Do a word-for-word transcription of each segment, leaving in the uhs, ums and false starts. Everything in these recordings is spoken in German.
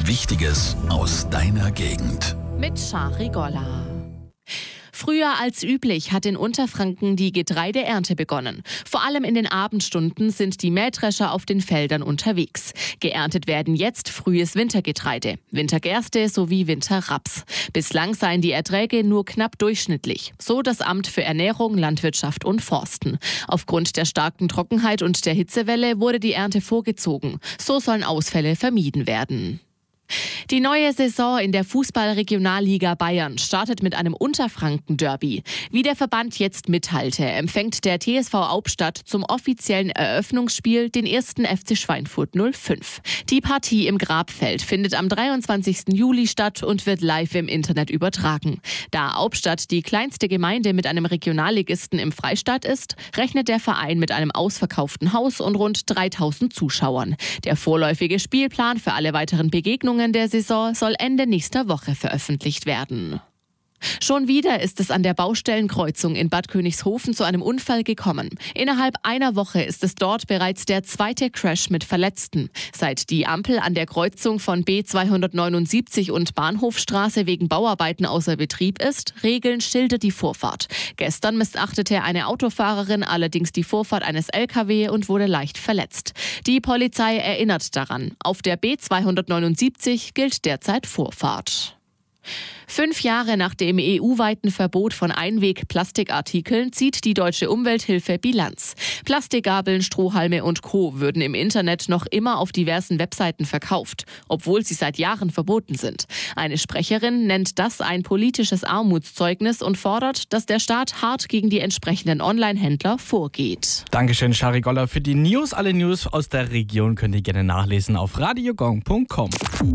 Wichtiges aus deiner Gegend. Mit Shari Golla. Früher als üblich hat in Unterfranken die Getreideernte begonnen. Vor allem in den Abendstunden sind die Mähdrescher auf den Feldern unterwegs. Geerntet werden jetzt frühes Wintergetreide, Wintergerste sowie Winterraps. Bislang seien die Erträge nur knapp durchschnittlich, so das Amt für Ernährung, Landwirtschaft und Forsten. Aufgrund der starken Trockenheit und der Hitzewelle wurde die Ernte vorgezogen. So sollen Ausfälle vermieden werden. Die neue Saison in der Fußball-Regionalliga Bayern startet mit einem Unterfranken-Derby. Wie der Verband jetzt mitteilte, empfängt der T S V Hauptstadt zum offiziellen Eröffnungsspiel den ersten F C Schweinfurt null fünf. Die Partie im Grabfeld findet am dreiundzwanzigsten Juli statt und wird live im Internet übertragen. Da Hauptstadt die kleinste Gemeinde mit einem Regionalligisten im Freistaat ist, rechnet der Verein mit einem ausverkauften Haus und rund dreitausend Zuschauern. Der vorläufige Spielplan für alle weiteren Begegnungen der Saison soll Ende nächster Woche veröffentlicht werden. Schon wieder ist es an der Baustellenkreuzung in Bad Königshofen zu einem Unfall gekommen. Innerhalb einer Woche ist es dort bereits der zweite Crash mit Verletzten. Seit die Ampel an der Kreuzung von B zweihundertneunundsiebzig und Bahnhofstraße wegen Bauarbeiten außer Betrieb ist, regeln Schilder die Vorfahrt. Gestern missachtete eine Autofahrerin allerdings die Vorfahrt eines L K W und wurde leicht verletzt. Die Polizei erinnert daran, auf der B zweihundertneunundsiebzig gilt derzeit Vorfahrt. Fünf Jahre nach dem E U-weiten Verbot von Einweg-Plastikartikeln zieht die Deutsche Umwelthilfe Bilanz. Plastikgabeln, Strohhalme und Co. würden im Internet noch immer auf diversen Webseiten verkauft, obwohl sie seit Jahren verboten sind. Eine Sprecherin nennt das ein politisches Armutszeugnis und fordert, dass der Staat hart gegen die entsprechenden Online-Händler vorgeht. Dankeschön, Shari Golla, für die News. Alle News aus der Region könnt ihr gerne nachlesen auf radiogong punkt com.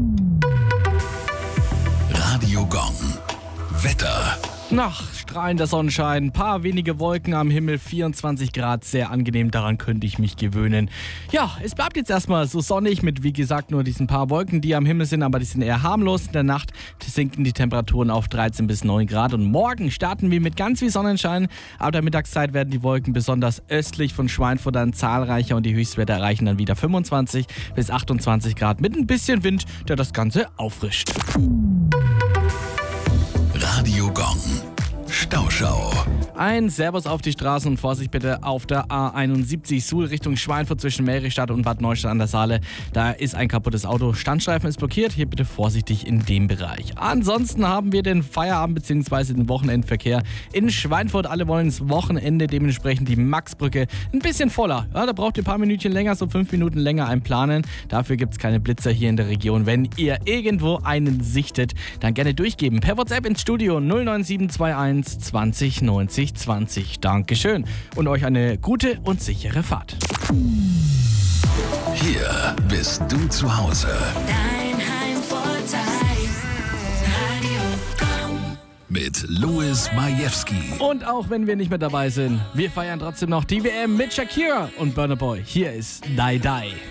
Radio Gong. Wetter. Nach strahlender Sonnenschein, ein paar wenige Wolken am Himmel, vierundzwanzig Grad, sehr angenehm, daran könnte ich mich gewöhnen. Ja, es bleibt jetzt erstmal so sonnig mit, wie gesagt, nur diesen paar Wolken, die am Himmel sind, aber die sind eher harmlos. In der Nacht sinken die Temperaturen auf dreizehn bis neun Grad und morgen starten wir mit ganz viel Sonnenschein. Ab der Mittagszeit werden die Wolken besonders östlich von Schweinfurt dann zahlreicher und die Höchstwerte erreichen dann wieder fünfundzwanzig bis achtundzwanzig Grad mit ein bisschen Wind, der das Ganze auffrischt. Radio Gong. Stauschau. Ein Servus auf die Straßen und Vorsicht bitte auf der A einundsiebzig Suhl Richtung Schweinfurt zwischen Meristadt und Bad Neustadt an der Saale. Da ist ein kaputtes Auto, Standstreifen ist blockiert, hier bitte vorsichtig in dem Bereich. Ansonsten haben wir den Feierabend bzw. den Wochenendverkehr in Schweinfurt. Alle wollen ins Wochenende, dementsprechend die Maxbrücke ein bisschen voller. Ja, da braucht ihr ein paar Minütchen länger, so fünf Minuten länger einplanen. Dafür gibt es keine Blitzer hier in der Region. Wenn ihr irgendwo einen sichtet, dann gerne durchgeben. Per WhatsApp ins Studio null neun sieben zwei eins zwanzig neunzig zwanzig. Dankeschön und euch eine gute und sichere Fahrt. Hier bist du zu Hause. Dein Heimvorteil. Radio Gong. Mit Louis Majewski. Und auch wenn wir nicht mehr dabei sind, wir feiern trotzdem noch die W M mit Shakira und Burna Boy. Hier ist Die Die.